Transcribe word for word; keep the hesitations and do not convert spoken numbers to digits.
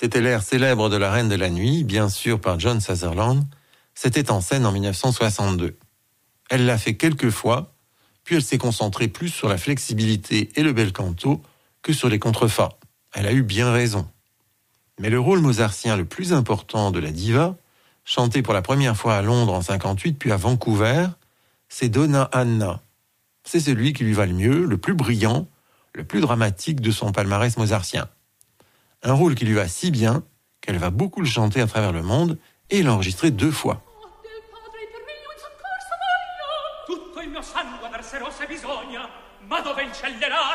C'était l'air célèbre de La Reine de la Nuit, bien sûr par John Sutherland. C'était en scène en dix-neuf cent soixante-deux. Elle l'a fait quelques fois, puis elle s'est concentrée plus sur la flexibilité et le bel canto que sur les contreforts. Elle a eu bien raison. Mais le rôle mozartien le plus important de la diva, chanté pour la première fois à Londres en cinquante-huit puis à Vancouver, c'est Donna Anna. C'est celui qui lui va le mieux, le plus brillant, le plus dramatique de son palmarès mozartien. Un rôle qui lui va si bien qu'elle va beaucoup le chanter à travers le monde et l'enregistrer deux fois. Tutto il mio sangue verserò se bisogna, ma dove il